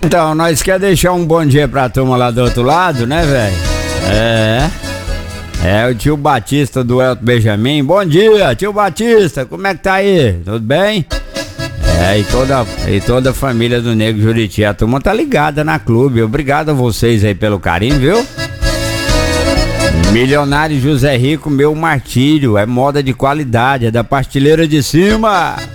Então, nós quer deixar um bom dia pra turma lá do outro lado, né, velho? É o tio Batista do Elton Benjamin. Bom dia, tio Batista, como é que tá aí? Tudo bem? E toda a família do Nego Juriti. A turma tá ligada na clube. Obrigado a vocês aí pelo carinho, viu? Milionário José Rico, meu martírio. É moda de qualidade, é da Pasteleira de Cima.